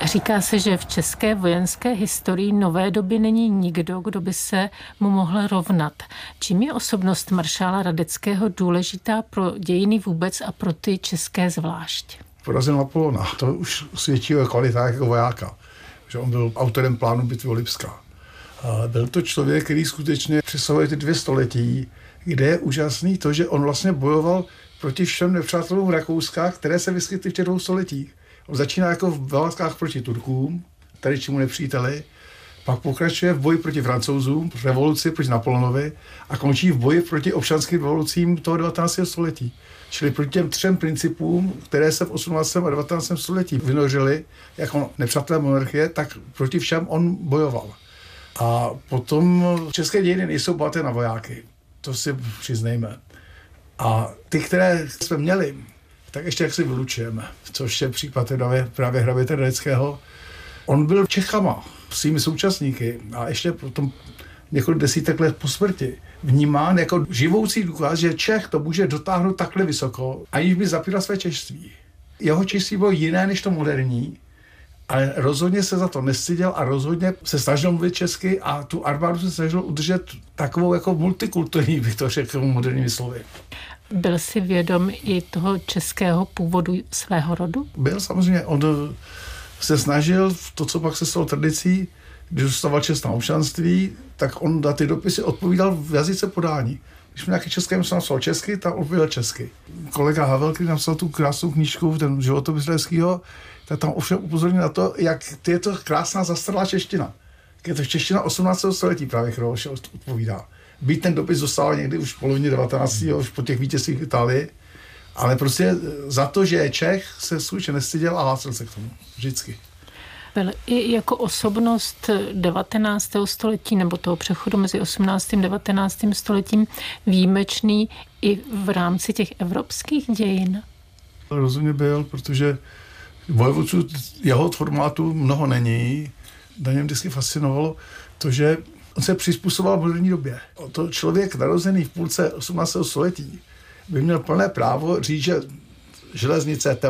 Říká se, že v české vojenské historii nové doby není nikdo, kdo by se mu mohl rovnat. Čím je osobnost maršála Radeckého důležitá pro dějiny vůbec a pro ty české zvlášť? Porazil Napoleona. To už svědčí o kvalitách jako vojáka. Že on byl autorem plánu bitvy o Lipska. A byl to člověk, který skutečně přesahuje ty 2 století, kde je úžasný to, že on vlastně bojoval proti všem nepřátelům Rakouska, které se vyskytly v těch 2 stoletích. On začíná jako v válkách proti Turkům, tady čemu nepříteli, pak pokračuje v boji proti Francouzům, v revoluci proti Napoleonovi a končí v boji proti občanským revolucím toho 19. století. Čili proti těm 3 principům, které se v 18. a 19. století vynořily jako nepřátelé monarchie, tak proti všem on bojoval. A potom české dějiny nejsou bohaté na vojáky. To si přiznejme. A ty, které jsme měli, tak ještě jak si vylučujeme, což je případ právě hraběte Radeckého. On byl Čechama, svými současníky a ještě potom několik desítek let po smrti vnímán jako živoucí důkaz, že Čech to může dotáhnout takhle vysoko, aniž by zapíral své češství. Jeho češství bylo jiné než to moderní, ale rozhodně se za to nestyděl a rozhodně se snažil mluvit česky a tu armádu se snažil udržet takovou jako multikulturní, bych to řekl moderními slovy. Byl si vědom i toho českého původu svého rodu? Byl samozřejmě. On se snažil, to, co pak se stalo tradicí, když dostával čest na občanství, tak on na ty dopisy odpovídal v jazyce podání. Když mi nějaký české napsal česky, tak odpovídal česky. Kolega Havel, který napsal tu krásnou knížku, ten životopis Radeckého, tak tam ovšem upozornil na to, jak je to krásná zastaralá čeština. Je to čeština 18. století právě, kterou odpovídá. Byť ten dopis dostal někdy už v polovině 19. už po těch vítězstvích Itálii, ale prostě za to, že je Čech, se skutečně nestyděl a hlásil se k tomu. Vždycky. Byl i jako osobnost 19. století nebo toho přechodu mezi 18. a 19. stoletím výjimečný i v rámci těch evropských dějin? Rozhodně byl, protože vojvodců jeho formátu mnoho není. Na něm vždycky fascinovalo to, že on se přizpůsoboval moderní době. To člověk narozený v půlce 18. století by měl plné právo říct, že železnice